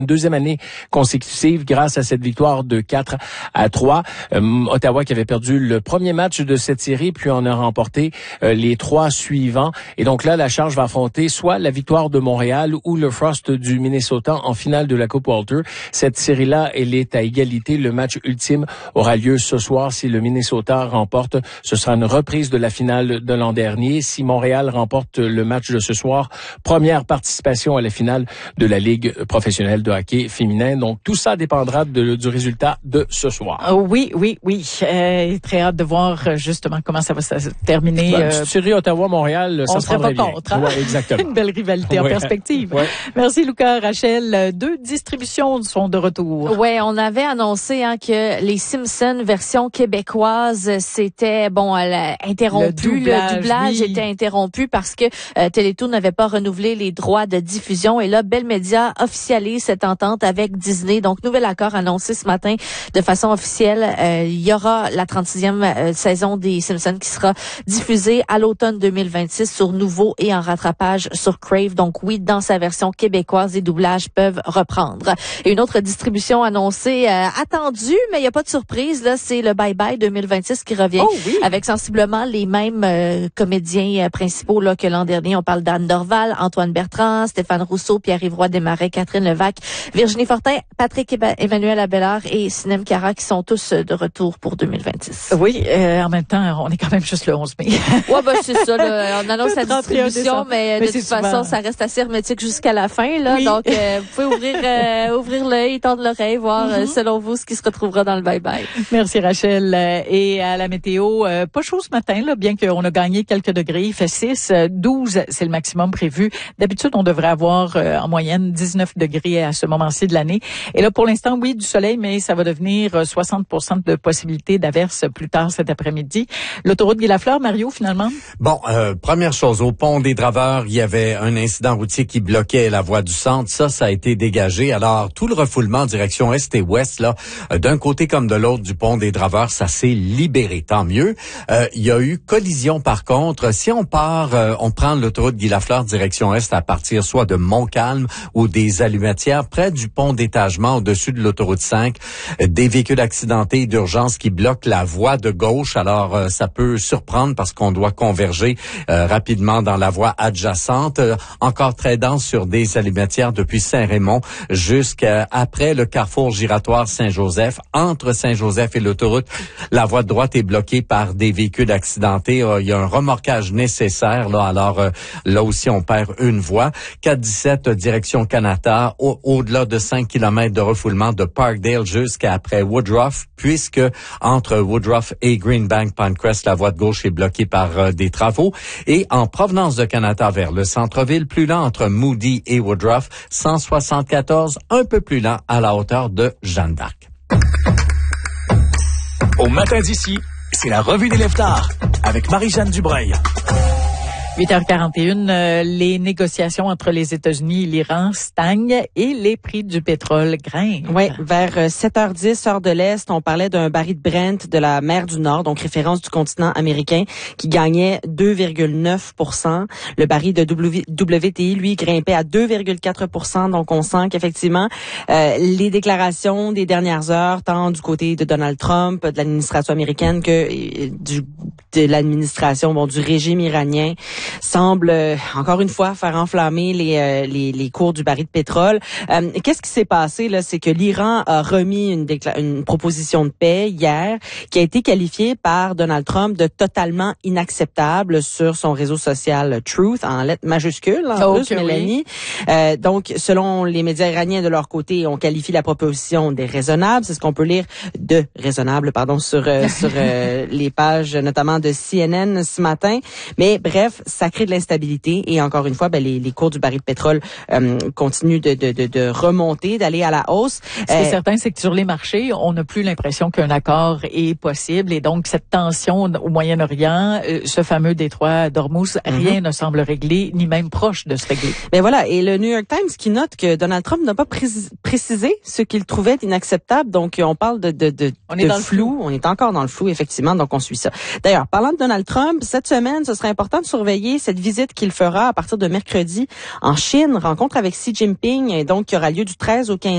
deuxième année consécutive grâce à cette victoire de 4-3. Ottawa qui avait perdu le premier match de cette série, puis en a remporté les 3 suivants. Et donc là, la Charge va affronter soit la victoire de Montréal ou le Frost du Minnesota en finale de la Coupe Walter. Cette série-là, elle est à égalité. Le match ultime aura lieu ce soir. Si le Minnesota remporte, ce sera une reprise de la finale de l'an dernier. Si Montréal remporte le match de ce soir, première participation à la finale de la Ligue professionnelle de hockey féminin. Donc, tout ça dépendra du résultat de ce soir. Oui. Très hâte de voir justement comment ça va se terminer. Série Ottawa-Montréal, ça on se prendrait pas bien. contre. Hein? Ouais, exactement. Une belle rivalité en perspective. Ouais. Merci, Luca. Rachel, 2 distributions sont de retour. Ouais, on avait annoncé que les Simpsons version québécoise, c'était interrompu. Le doublage était interrompu parce que Télétoon n'avait pas renouvelé les droits de diffusion. Et là, Bell Media officialise cette entente avec Disney. Donc, nouvel accord annoncé ce matin de façon officielle. Il y aura la 36e saison des Simpsons qui sera diffusée à l'automne 2026 sur Nouveau et en rattrapage sur Crave. Donc oui, dans sa version québécoise, les doublages peuvent reprendre. Et une autre distribution annoncée, attendue, mais il n'y a pas de surprise. Là, c'est le Bye Bye 2026 qui revient avec sensiblement les mêmes comédiens principaux là que l'an dernier. On parle d'Anne Dorval, Antoine Bertrand, Stéphane Rousseau, Pierre-Yves Desmarais, Catherine Levac, Virginie Fortin, Patrick Emmanuel Abelard et Sinem Cara qui sont tous de retour pour 2026. Oui, en même temps, on est quand même juste le 11 mai. C'est ça. Là, on annonce la distribution, mais de toute façon, ça reste assez hermétique jusqu'à la fin. Là, donc, vous pouvez ouvrir l'œil, tendre l'oreille, voir selon vous ce qui se retrouvera dans le bye-bye. Merci Rachel. Et à la météo, pas chaud ce matin, là, bien qu'on a gagné quelques degrés. Il fait 6, 12, c'est le maximum prévu. D'habitude, on devrait avoir en moyenne 19 degrés à ce moment-ci de l'année. Et là, pour l'instant, oui, du soleil, mais ça va devenir 60% de possibilité d'averse plus tard cet après-midi. L'autoroute Guy-Lafleur, Mario, finalement? Bon, première chose, au pont des Draveurs, il y avait un incident routier qui bloquait la voie du centre. Ça a été dégagé. Alors, tout le refoulement en direction est et ouest, là, d'un côté comme de l'autre du pont des Draveurs, ça s'est libéré. Tant mieux. Il y a eu collision, par contre. Si on on prend l'autoroute Guy-Lafleur direction est à partir soit de Montcalm ou des Allumetières, près du pont d'étagement au-dessus de l'autoroute 5, des véhicules accidentés d'urgence qui bloquent la voie de gauche. Alors, ça peut surprendre parce qu'on doit converger rapidement dans la voie adjacente. Encore très dense sur des Allumetières depuis Saint-Raymond jusqu'à après le carrefour giratoire Saint-Joseph. Entre Saint-Joseph et l'autoroute, la voie de droite est bloquée par des véhicules accidentés. Il y a un remorquage nécessaire. Là, alors là aussi, on perd une voie. 417 direction Canada, au-delà de 5 km de refoulement de Parkdale jusqu'à après Woodruff, puisque entre Woodruff et Greenbank-Pinecrest, la voie de gauche est bloquée par des travaux. Et en provenance de Canada vers le centre-ville, plus lent entre Moody et Woodruff, 174, un peu plus lent à la hauteur de Jeanne d'Arc. Au matin d'ici, c'est la revue des Leftards avec Marie-Jeanne Dubreuil. 8h41, les négociations entre les États-Unis et l'Iran stagnent et les prix du pétrole grimpent. Oui, vers 7h10, heure de l'Est, on parlait d'un baril de Brent de la mer du Nord, donc référence du continent américain, qui gagnait 2,9%. Le baril de WTI, lui, grimpait à 2,4%. Donc, on sent qu'effectivement, les déclarations des dernières heures, tant du côté de Donald Trump, de l'administration américaine, que de l'administration, du régime iranien, semble encore une fois faire enflammer les cours du baril de pétrole. Qu'est-ce qui s'est passé là? C'est que l'Iran a remis une proposition de paix hier qui a été qualifiée par Donald Trump de totalement inacceptable sur son réseau social Truth en lettres majuscules en plus, Mélanie. Donc, selon les médias iraniens de leur côté, on qualifie la proposition déraisonnable. C'est ce qu'on peut lire de raisonnable, sur les pages notamment de CNN ce matin. Mais bref, ça crée de l'instabilité et encore une fois, les cours du baril de pétrole continuent de remonter, d'aller à la hausse. Ce qui est certain, c'est que sur les marchés, on n'a plus l'impression qu'un accord est possible et donc cette tension au Moyen-Orient, ce fameux détroit d'Ormuz, rien ne semble réglé, ni même proche de se régler. Mais voilà, et le New York Times qui note que Donald Trump n'a pas précisé ce qu'il trouvait inacceptable, donc on parle de flou. On est encore dans le flou, effectivement, donc on suit ça. D'ailleurs, parlant de Donald Trump, cette semaine, ce serait important de surveiller cette visite qu'il fera à partir de mercredi en Chine, rencontre avec Xi Jinping, donc qui aura lieu du 13 au 15